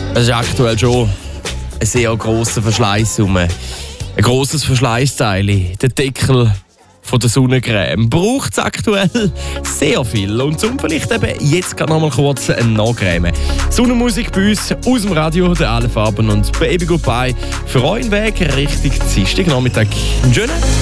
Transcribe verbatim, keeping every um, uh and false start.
Es ist aktuell schon ein sehr grosser Verschleiß rum. Ein grosses Verschleißteil, der Deckel von der Sonnencreme. Braucht es aktuell sehr viel. Und zum vielleicht eben jetzt gerade noch mal kurz ein Nachcreme. Sonnenmusik bei uns aus dem Radio, der alle Farben und Baby Goodbye. Für euren Weg richtig Dienstag Nachmittag. Einen schönen